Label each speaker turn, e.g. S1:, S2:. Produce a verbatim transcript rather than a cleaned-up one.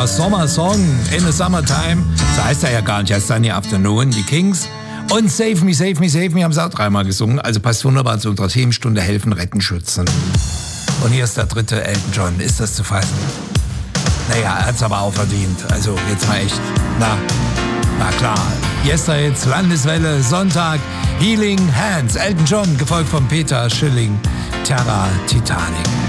S1: Sommersong, In the Summertime. So heißt er ja gar nicht, er heißt Sunny Afternoon, die Kings. Und Save Me, Save Me, Save Me haben sie auch dreimal gesungen. Also passt wunderbar zu unserer Themenstunde Helfen, Retten, Schützen. Und hier ist der dritte Elton John. Ist das zu fassen? Naja, er hat's aber auch verdient. Also jetzt mal echt. Na, na klar. Yesterdays, Landeswelle, Sonntag, Healing Hands. Elton John, gefolgt von Peter Schilling, Terra, Titanic.